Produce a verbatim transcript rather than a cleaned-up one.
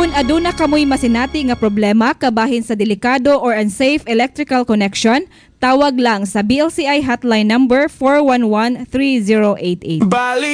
Kung aduna kamoy masinati nga problema kabahin sa delikado or unsafe electrical connection, tawag lang sa B L C I hotline number four one one, three zero eight eight.